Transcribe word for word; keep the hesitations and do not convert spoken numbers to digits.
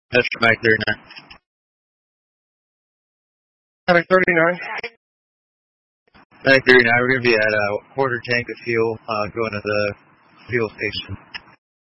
That's Mac thirty-nine. Mac thirty-nine. Mac thirty-nine, we're going to be at a quarter tank of fuel uh, going to the fuel station.